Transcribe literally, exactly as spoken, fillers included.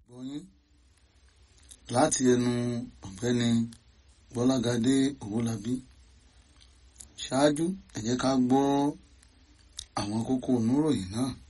gbọ́yìn láti ẹnu ọ̀gbẹ́ni Bọ́lágadé Owólabí. Ṣáájú ẹ jẹ́ ká gbọ́ àwọn kókó oníròyìn náà.